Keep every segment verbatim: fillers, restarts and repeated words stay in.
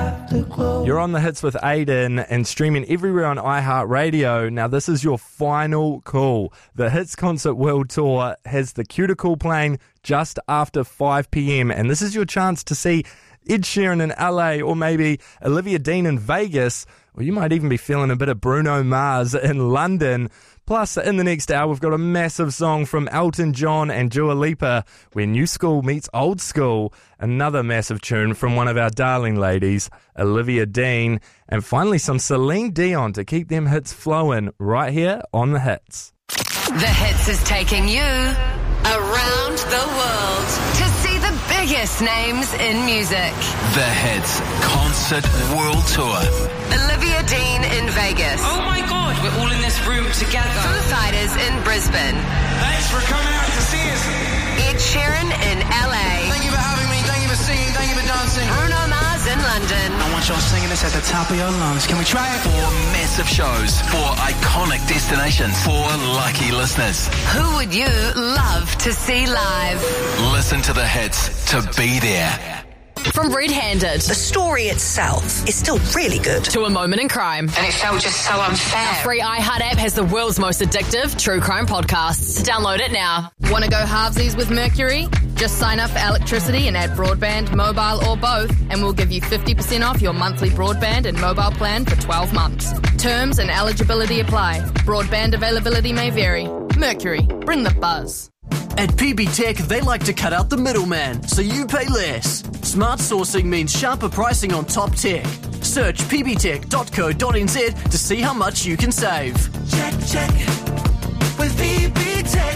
Afterglow. You're on the hits with Aiden and streaming everywhere on iHeartRadio. Now, this is your final call. The Hits Concert World Tour has the Cuticle playing just after five p.m. and this is your chance to see Ed Sheeran in L A or maybe Olivia Dean in Vegas, or you might even be feeling a bit of Bruno Mars in London. Plus, in the next hour, we've got a massive song from Elton John and Dua Lipa, Where New School Meets Old School, another massive tune from one of our darling ladies, Olivia Dean, and finally some Celine Dion to keep them hits flowing right here on The Hits. The Hits is taking you around the world to see the biggest names in music. The Hits Concert World Tour. Olivia Dean in Vegas. Oh my God, we're all in this room together. Foo Fighters in Brisbane. Thanks for coming out to see us. Ed Sheeran in L A. Thank you for having me, thank you for singing, thank you for dancing. Bruno Mars in London. I want y'all singing this at the top of your lungs. Can we try it? Four massive shows, four iconic destinations, four lucky listeners. Who would you love to see live? Listen to The Hits to be there. From Red Handed. The story itself is still really good. To A Moment in Crime. And it felt just so unfair. Our free iHeart app has the world's most addictive true crime podcasts. Download it now. Want to go halvesies with Mercury? Just sign up for electricity and add broadband, mobile or both, and we'll give you fifty percent off your monthly broadband and mobile plan for twelve months. Terms and eligibility apply. Broadband availability may vary. Mercury, bring the buzz. At P B Tech, they like to cut out the middleman, so you pay less. Smart sourcing means sharper pricing on top tech. Search p b tech dot co dot n z to see how much you can save. Check, check, with P B Tech.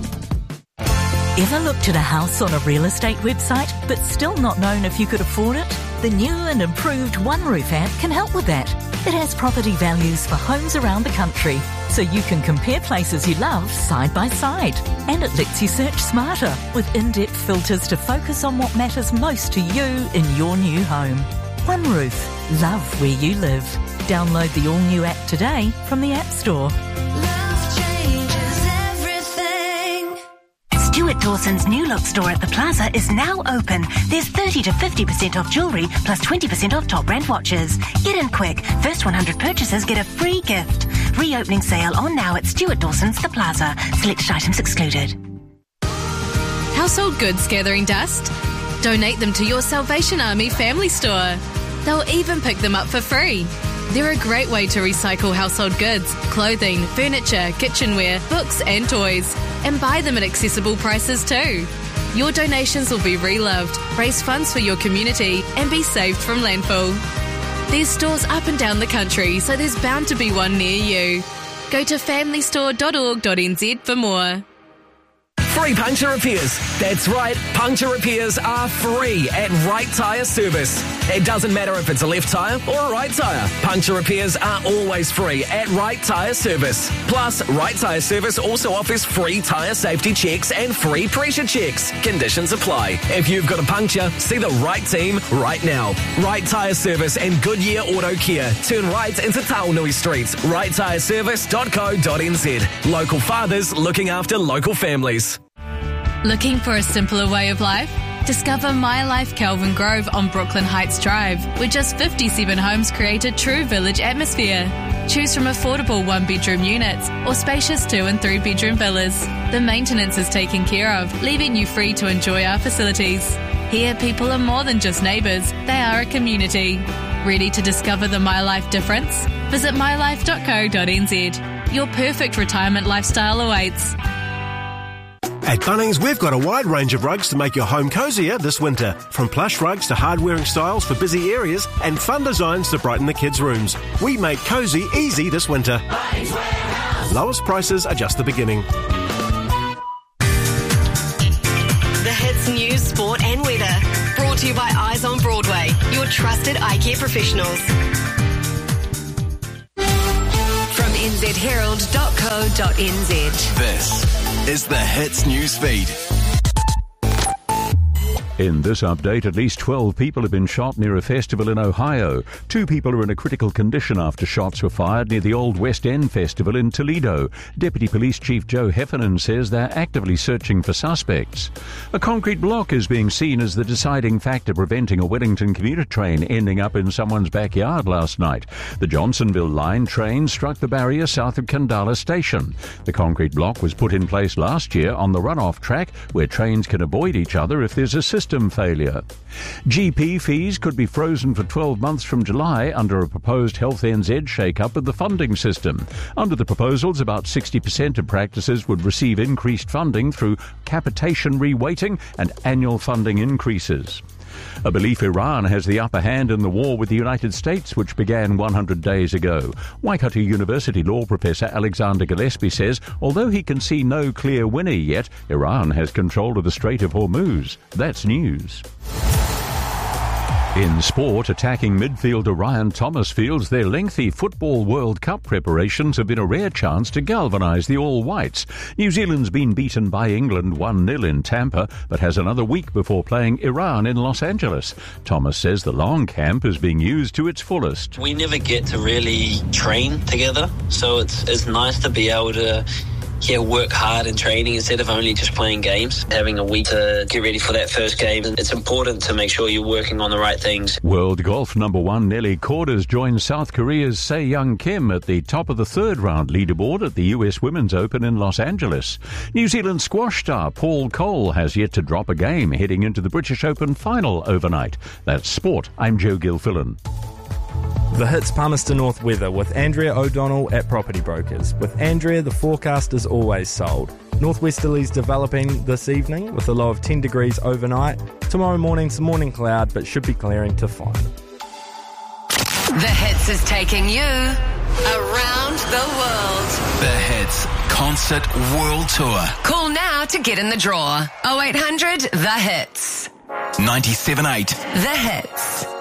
Ever looked at a house on a real estate website, but still not known if you could afford it? The new and improved OneRoof app can help with that. It has property values for homes around the country, so you can compare places you love side by side. And it lets you search smarter with in-depth filters to focus on what matters most to you in your new home. OneRoof, love where you live. Download the all-new app today from the App Store. Stuart Dawson's new look store at the Plaza is now open. There's thirty to fifty percent off jewellery plus twenty percent off top brand watches. Get in quick. First one hundred purchases get a free gift. Reopening sale on now at Stuart Dawson's The Plaza. Selected items excluded. Household goods gathering dust? Donate them to your Salvation Army family store. They'll even pick them up for free. They're a great way to recycle household goods, clothing, furniture, kitchenware, books and toys, and buy them at accessible prices too. Your donations will be reloved, raise funds for your community, and be saved from landfill. There's stores up and down the country, so there's bound to be one near you. Go to family store dot org dot n z for more. Free puncture repairs. That's right, puncture repairs are free at Right Tyre Service. It doesn't matter if it's a left tyre or a right tyre. Puncture repairs are always free at Right Tyre Service. Plus, Right Tyre Service also offers free tyre safety checks and free pressure checks. Conditions apply. If you've got a puncture, see the right team right now. Right Tyre Service and Goodyear Auto Care. Turn right into Taonui Street. right tyre service dot co dot n z. Local fathers looking after local families. Looking for a simpler way of life? Discover My Life Kelvin Grove on Brooklyn Heights Drive, where just fifty-seven homes create a true village atmosphere. Choose from affordable one-bedroom units or spacious two- and three-bedroom villas. The maintenance is taken care of, leaving you free to enjoy our facilities. Here, people are more than just neighbours, they are a community. Ready to discover the My Life difference? Visit my life dot co dot n z. Your perfect retirement lifestyle awaits. At Bunnings, we've got a wide range of rugs to make your home cosier this winter. From plush rugs to hard-wearing styles for busy areas and fun designs to brighten the kids' rooms. We make cosy easy this winter. Lowest prices are just the beginning. The Hits News, Sport and Weather. Brought to you by Eyes on Broadway, your trusted eye care professionals. From n z herald dot co dot n z. This is the Hits News Feed. In this update, at least twelve people have been shot near a festival in Ohio. Two people are in a critical condition after shots were fired near the Old West End Festival in Toledo. Deputy Police Chief Joe Heffernan says they're actively searching for suspects. A concrete block is being seen as the deciding factor preventing a Wellington commuter train ending up in someone's backyard last night. The Johnsonville Line train struck the barrier south of Kandala Station. The concrete block was put in place last year on the runoff track where trains can avoid each other if there's a system failure. G P fees could be frozen for twelve months from July under a proposed Health N Z shake-up of the funding system. Under the proposals, about sixty percent of practices would receive increased funding through capitation reweighting and annual funding increases. A belief Iran has the upper hand in the war with the United States, which began one hundred days ago. Waikato University law professor Alexander Gillespie says although he can see no clear winner yet, Iran has control of the Strait of Hormuz. That's news. In sport, attacking midfielder Ryan Thomas feels their lengthy Football World Cup preparations have been a rare chance to galvanise the All Whites. New Zealand's been beaten by England one nil in Tampa, but has another week before playing Iran in Los Angeles. Thomas says the long camp is being used to its fullest. We never get to really train together, so it's it's nice to be able to yeah, work hard in training instead of only just playing games. Having a week to get ready for that first game, it's important to make sure you're working on the right things. World golf number one Nelly Cordes joins South Korea's Se-Young Kim at the top of the third round leaderboard at the U S Women's Open in Los Angeles. New Zealand squash star Paul Cole has yet to drop a game heading into the British Open final overnight. That's sport. I'm Joe Gilfillan. The Hits Palmerston North weather with Andrea O'Donnell at Property Brokers. With Andrea, the forecast is always sold. Northwesterlies developing this evening with a low of ten degrees overnight. Tomorrow morning, some morning cloud, but should be clearing to fine. The Hits is taking you around the world. The Hits Concert World Tour. Call now to get in the draw. oh eight hundred The Hits. ninety-seven point eight. The Hits.